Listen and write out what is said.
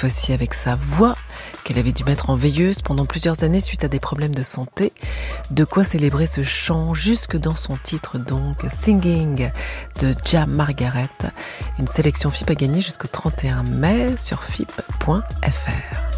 fois-ci avec sa voix qu'elle avait dû mettre en veilleuse pendant plusieurs années suite à des problèmes de santé. De quoi célébrer ce chant jusque dans son titre donc, Singing de Ja Margaret. Une sélection FIP à gagner jusqu'au 31 mai sur FIP.fr.